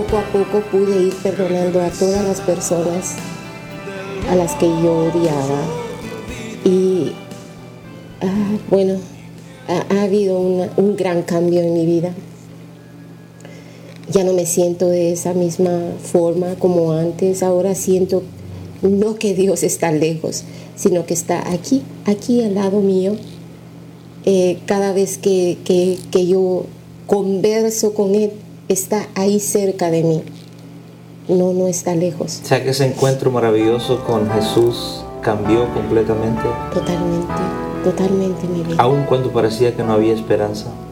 poco a poco pude ir perdonando a todas las personas a las que yo odiaba. Y bueno, ha habido un gran cambio en mi vida. Ya no me siento de esa misma forma como antes. Ahora siento no que Dios está lejos, sino que está aquí al lado mío. Cada vez que yo converso con Él, está ahí cerca de mí. No está lejos. O sea que ese encuentro maravilloso con Jesús cambió completamente. Totalmente mi vida. Aun cuando parecía que no había esperanza.